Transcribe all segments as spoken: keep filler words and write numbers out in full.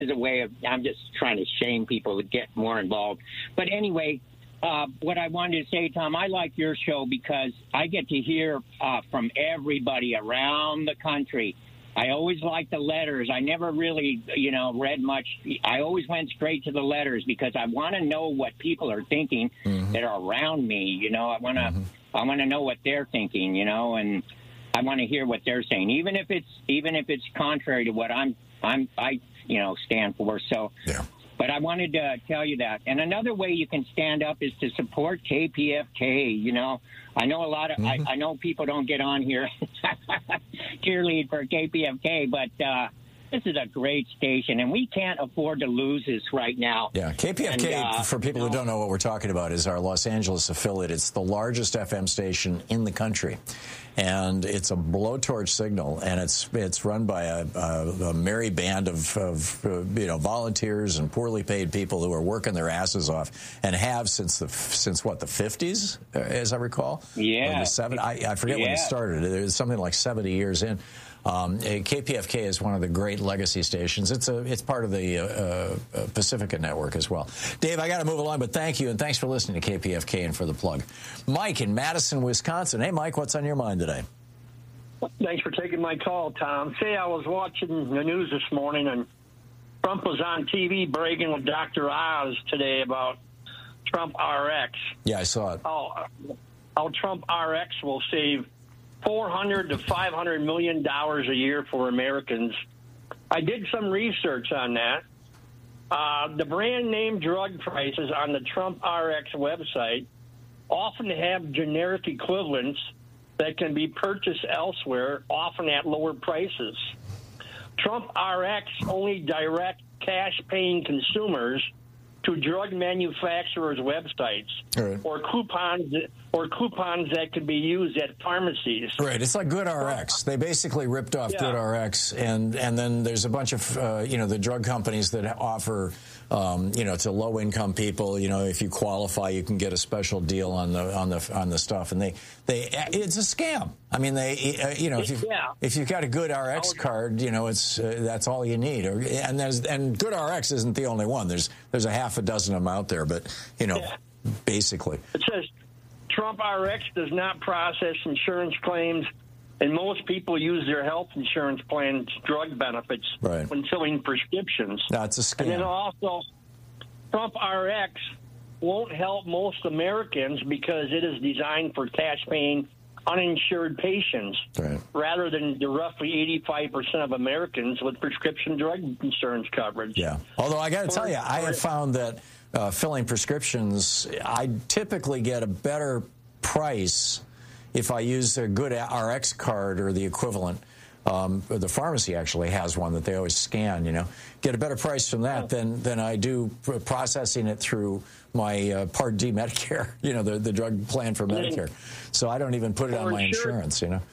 is a way of, I'm just trying to shame people to get more involved. But anyway, uh, what I wanted to say, Tom, I like your show because I get to hear uh, from everybody around the country. I always liked the letters. I never really, you know, read much. I always went straight to the letters because I want to know what people are thinking mm-hmm. that are around me. You know, I want to, mm-hmm. I want to know what they're thinking, you know, and I want to hear what they're saying, even if it's, even if it's contrary to what I'm, I'm, I, you know, stand for. So, yeah. But I wanted to tell you that. And another way you can stand up is to support K P F K. You know, I know a lot of, mm-hmm. I, I know people don't get on here cheerlead for K P F K, but uh, this is a great station, and we can't afford to lose this right now. Yeah, K P F K, and, uh, for people you know, who don't know what we're talking about, is our Los Angeles affiliate. It's the largest F M station in the country. And it's a blowtorch signal, and it's it's run by a, a, a merry band of, of uh, you know volunteers and poorly paid people who are working their asses off, and have since the since what the fifties, as I recall. Yeah, or the seven. I, I forget yeah. when it started. It was something like seventy years in. Um, K P F K is one of the great legacy stations. It's a it's part of the uh, uh, Pacifica network as well. Dave, I got to move along, but thank you, and thanks for listening to K P F K and for the plug. Mike in Madison, Wisconsin. Hey, Mike, what's on your mind today? Thanks for taking my call, Tom. Say, I was watching the news this morning, and Trump was on T V bragging with Doctor Oz today about Trump R X. Yeah, I saw it. How, how Trump R X will save four hundred to five hundred million dollars a year for Americans. I did some research on that. Uh, the brand name drug prices on the Trump R X website often have generic equivalents that can be purchased elsewhere, often at lower prices. Trump R X only direct cash-paying consumers to drug manufacturers' websites right. or coupons or coupons that could be used at pharmacies. Right. It's like GoodRx. They basically ripped off yeah. GoodRx, and and then there's a bunch of uh, you know the drug companies that offer um, you know to low income people. You know, if you qualify, you can get a special deal on the on the on the stuff, and they they it's a scam. I mean, they uh, you know if you yeah. if you've got a GoodRx card, you know it's uh, that's all you need. Or, and there's and GoodRx isn't the only one. There's there's a half a dozen of them out there, but you know yeah. basically it says Trump R X does not process insurance claims, and most people use their health insurance plan's drug benefits right. when filling prescriptions. That's a scam. And then also, Trump R X won't help most Americans because it is designed for cash-paying uninsured patients, right. rather than the roughly eighty-five percent of Americans with prescription drug insurance coverage. Yeah. Although I got to tell you, I have found that uh, filling prescriptions, I typically get a better price if I use a good R X card or the equivalent. Um, the pharmacy actually has one that they always scan, you know, get a better price from that than, than I do processing it through my uh, Part D Medicare, you know, the, the drug plan for Medicare. So I don't even put it on my insurance, you know.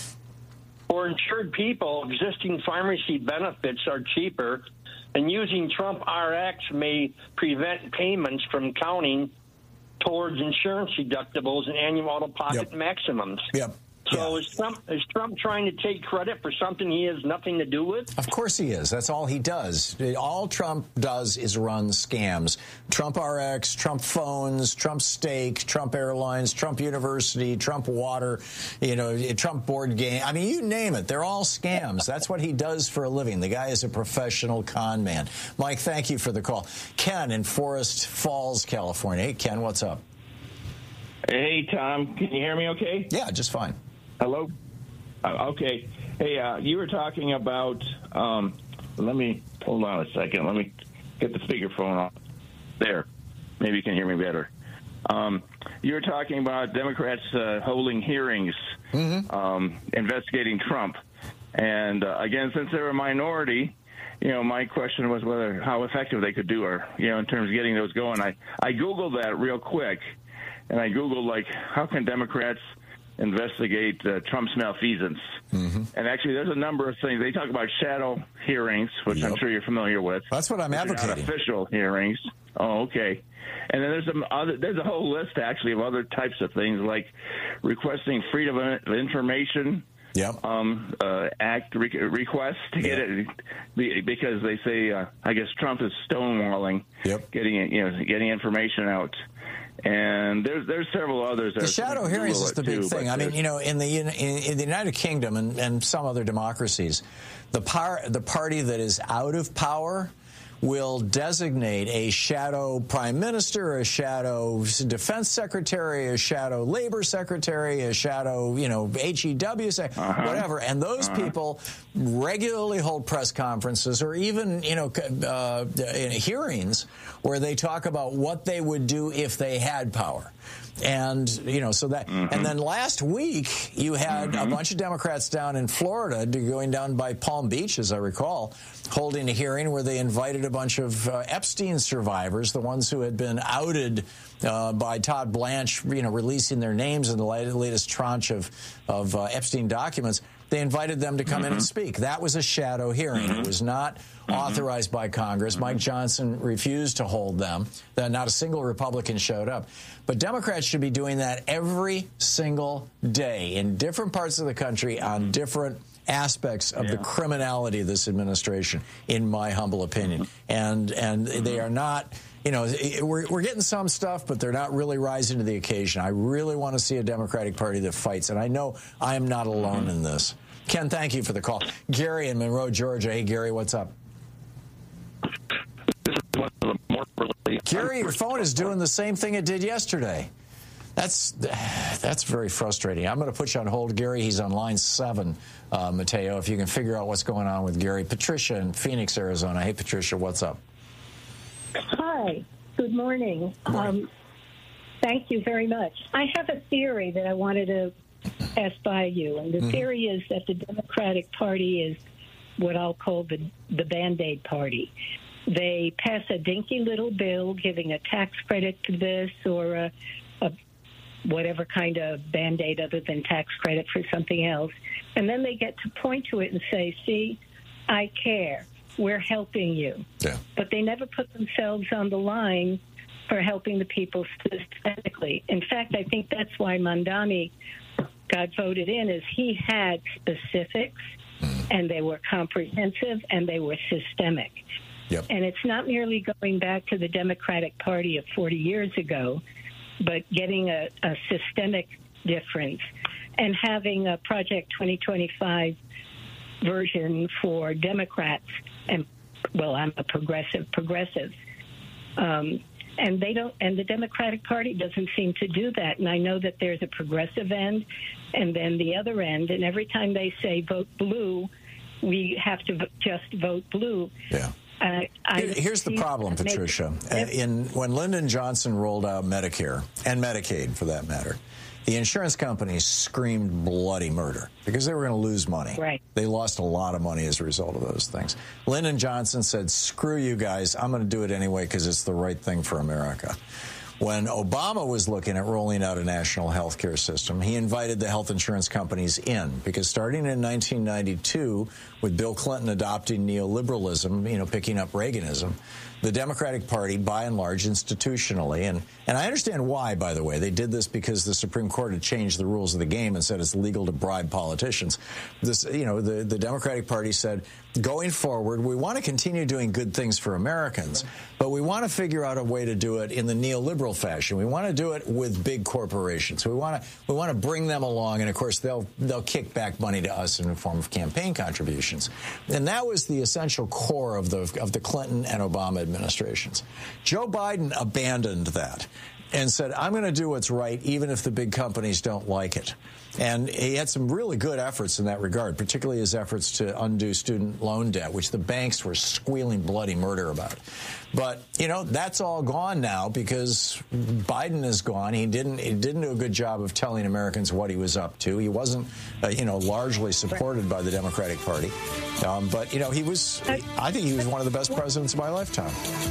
For insured people, existing pharmacy benefits are cheaper, and using Trump R X may prevent payments from counting towards insurance deductibles and annual out-of-pocket yep. maximums. Yep. So yeah. is Trump is Trump trying to take credit for something he has nothing to do with? Of course he is. That's all he does. All Trump does is run scams. Trump R X, Trump phones, Trump steak, Trump Airlines, Trump University, Trump Water, you know, Trump board game. I mean, you name it. They're all scams. That's what he does for a living. The guy is a professional con man. Mike, thank you for the call. Ken in Forest Falls, California. Hey, Ken, what's up? Hey, Tom. Can you hear me okay? Yeah, just fine. Hello? Uh, okay. Hey, uh, you were talking about, um, let me, hold on a second. Let me get the speakerphone off. There. Maybe you can hear me better. Um, you were talking about Democrats uh, holding hearings, mm-hmm. um, investigating Trump. And, uh, again, since they're a minority, you know, my question was whether how effective they could do, or, you know, in terms of getting those going. I, I Googled that real quick, and I Googled, like, how can Democrats investigate uh, Trump's malfeasance. Mm-hmm. And actually, there's a number of things. They talk about shadow hearings, which yep. I'm sure you're familiar with. That's what I'm advocating. Not official hearings. Oh, okay. And then there's some other. There's a whole list, actually, of other types of things, like requesting freedom of information Yep. um, uh, Act re- request to get Yep. it because they say uh, I guess Trump is stonewalling, Yep. getting it, you know, getting information out. And there's there's several others. The shadow hearings is the big too, thing. I mean, you know, in the in, in the United Kingdom and, and some other democracies, the par, the party that is out of power will designate a shadow prime minister, a shadow defense secretary, a shadow labor secretary, a shadow, you know, H E W, uh-huh. whatever. And those uh-huh. people regularly hold press conferences or even, you know, uh, hearings where they talk about what they would do if they had power. And, you know, so that, mm-hmm. and then last week you had mm-hmm. a bunch of Democrats down in Florida going down by Palm Beach, as I recall, holding a hearing where they invited a bunch of uh, Epstein survivors, the ones who had been outed uh, by Todd Blanche, you know, releasing their names in the latest tranche of, of uh, Epstein documents. They invited them to come mm-hmm. in and speak. That was a shadow hearing. Mm-hmm. It was not mm-hmm. authorized by Congress. Mm-hmm. Mike Johnson refused to hold them. Not a single Republican showed up. But Democrats should be doing that every single day in different parts of the country on different aspects of yeah. the criminality of this administration, in my humble opinion. Mm-hmm. And and mm-hmm. they are not... You know, we're, we're getting some stuff, but they're not really rising to the occasion. I really want to see a Democratic Party that fights, and I know I am not alone mm-hmm. in this. Ken, thank you for the call. Gary in Monroe, Georgia. Hey, Gary, what's up? Gary, your phone is doing the same thing it did yesterday. That's that's very frustrating. I'm going to put you on hold, Gary. He's on line seven, uh, Mateo, if you can figure out what's going on with Gary. Patricia in Phoenix, Arizona. Hey, Patricia, what's up? Hi, good morning. Um, thank you very much. I have a theory that I wanted to pass by you, and the mm-hmm. theory is that the Democratic Party is what I'll call the, the Band-Aid Party. They pass a dinky little bill giving a tax credit to this or a, a whatever kind of Band-Aid other than tax credit for something else, and then they get to point to it and say, see, I care. We're helping you. Yeah. But they never put themselves on the line for helping the people systemically. In fact, I think that's why Mamdani got voted in, is he had specifics, and they were comprehensive, and they were systemic. Yep. And it's not merely going back to the Democratic Party of forty years ago, but getting a, a systemic difference and having a Project twenty twenty-five version for Democrats. And, well, I'm a progressive, progressive. Um, and they don't, and the Democratic Party doesn't seem to do that. And I know that there's a progressive end and then the other end. And every time they say vote blue, we have to v- just vote blue. Yeah. Uh, I Here's the problem, Patricia. In, when Lyndon Johnson rolled out Medicare, and Medicaid for that matter, the insurance companies screamed bloody murder because they were going to lose money. Right. They lost a lot of money as a result of those things. Lyndon Johnson said, screw you guys, I'm going to do it anyway because it's the right thing for America. When Obama was looking at rolling out a national health care system, he invited the health insurance companies in because starting in nineteen ninety-two, with Bill Clinton adopting neoliberalism, you know, picking up Reaganism, the Democratic Party, by and large, institutionally, and, and I understand why, by the way. They did this because the Supreme Court had changed the rules of the game and said it's legal to bribe politicians. This, you know, the, the Democratic Party said, going forward, we want to continue doing good things for Americans, but we want to figure out a way to do it in the neoliberal fashion. We want to do it with big corporations. We want to we want to bring them along, and of course, they'll they'll kick back money to us in the form of campaign contributions. And that was the essential core of the of the Clinton and Obama administrations. Joe Biden abandoned that and said, I'm going to do what's right, even if the big companies don't like it. And he had some really good efforts in that regard, particularly his efforts to undo student loan debt, which the banks were squealing bloody murder about. But, you know, that's all gone now because Biden is gone. He didn't he didn't do a good job of telling Americans what he was up to. He wasn't, uh, you know, largely supported by the Democratic Party. Um, but, you know, he was, I think he was one of the best presidents of my lifetime.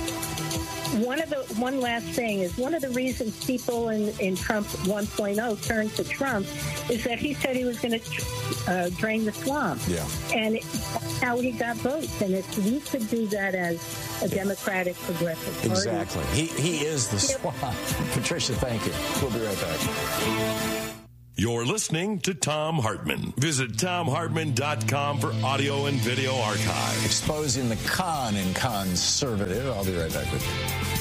One of the one last thing is one of the reasons people in, in Trump one point oh turned to Trump is that he said he was going to uh, drain the swamp. Yeah. And that's how he got votes. And if we could do that as a Democratic progressive party. Exactly. He, he is the swamp. Patricia, thank you. We'll be right back. You're listening to Thom Hartmann. Visit Thom Hartmann dot com for audio and video archive. Exposing the con in conservative. I'll be right back with you.